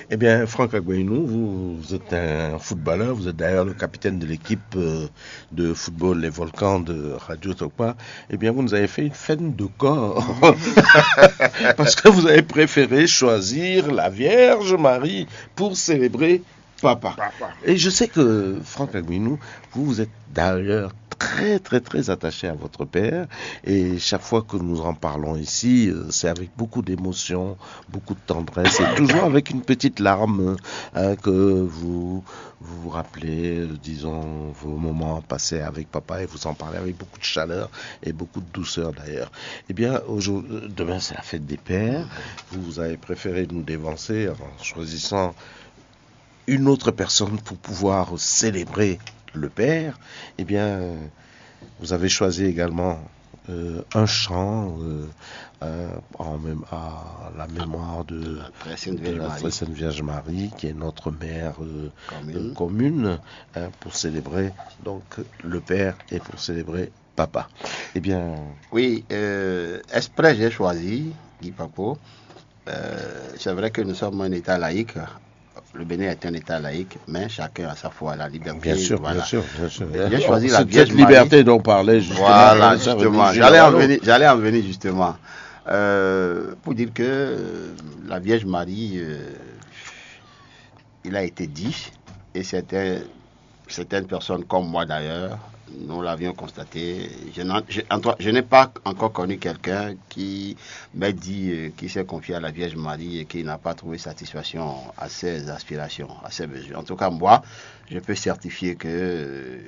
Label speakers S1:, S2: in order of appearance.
S1: Eh bien, Franck Agbenou, vous êtes un footballeur, vous êtes d'ailleurs le capitaine de l'équipe de football Les Volcans de Radio Tokpa. Eh bien, vous nous avez fait une fête de corps parce que vous avez préféré choisir la Vierge Marie pour célébrer Papa. Et je sais que Franck Agbenou, vous êtes d'ailleurs très attaché à votre père et chaque fois que nous en parlons ici, c'est avec beaucoup d'émotion, beaucoup de tendresse et toujours avec une petite larme que vous rappelez, disons, vos moments passés avec papa et vous en parlez avec beaucoup de chaleur et beaucoup de douceur d'ailleurs. Eh bien, demain c'est la fête des pères. Vous avez préféré nous dévancer en choisissant une autre personne pour pouvoir célébrer le père. Eh bien, vous avez choisi également un chant à la mémoire de la Très Sainte Vierge Marie, qui est notre mère commune, pour célébrer donc le père et pour célébrer papa. Eh bien...
S2: Oui, exprès j'ai choisi, Guy Papo. C'est vrai que nous sommes un État laïque. Le Bénin est un État laïque, mais chacun a sa foi à la liberté.
S1: Bien sûr.
S2: J'ai choisi la Vierge
S1: Marie. Cette liberté dont parlait justement.
S2: Voilà, justement. J'allais en venir justement. Pour dire que la Vierge Marie, il a été dit, et certaines personnes comme moi d'ailleurs, nous l'avions constaté. Je n'ai pas encore connu quelqu'un qui m'a dit qu'il s'est confié à la Vierge Marie et qui n'a pas trouvé satisfaction à ses aspirations, à ses besoins. En tout cas, moi, je peux certifier que